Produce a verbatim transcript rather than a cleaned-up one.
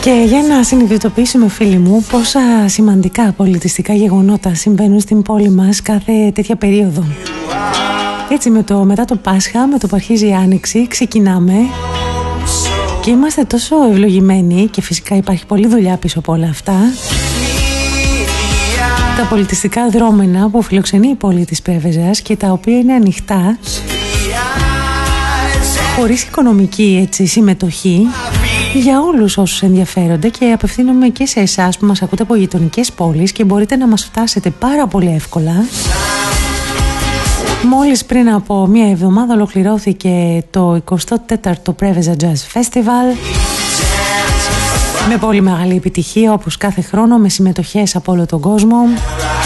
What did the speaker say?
Και για να συνειδητοποιήσουμε, φίλοι μου, πόσα σημαντικά πολιτιστικά γεγονότα συμβαίνουν στην πόλη μας κάθε τέτοια περίοδο. Έτσι με το, μετά το Πάσχα, με το που αρχίζει η Άνοιξη, ξεκινάμε και είμαστε τόσο ευλογημένοι και φυσικά υπάρχει πολλή δουλειά πίσω από όλα αυτά. Τα πολιτιστικά δρόμενα που φιλοξενεί η πόλη της Πρέβεζας και τα οποία είναι ανοιχτά, χωρίς οικονομική έτσι, συμμετοχή, για όλους όσους ενδιαφέρονται, και απευθύνομαι και σε εσάς που μας ακούτε από γειτονικές πόλεις και μπορείτε να μας φτάσετε πάρα πολύ εύκολα. Μόλις πριν από μία εβδομάδα ολοκληρώθηκε το εικοστό τέταρτο Preveza Jazz Festival με πολύ μεγάλη επιτυχία, όπως κάθε χρόνο, με συμμετοχές από όλο τον κόσμο.